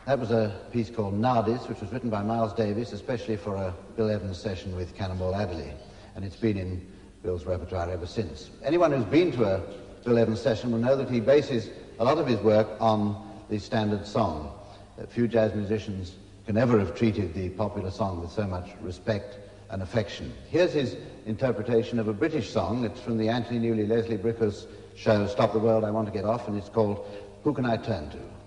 That was a piece called Nardis, which was written by Miles Davis, especially for a Bill Evans session with Cannonball Adderley, and it's been in Bill's repertoire ever since. Anyone who's been to a Bill Evans session will know that he bases a lot of his work on the standard song. Few jazz musicians can ever have treated the popular song with so much respect and affection. Here's his interpretation of a British song. It's from the Anthony Newley, Leslie Bricusse show, Stop the World, I Want to Get Off, and it's called Who Can I Turn To?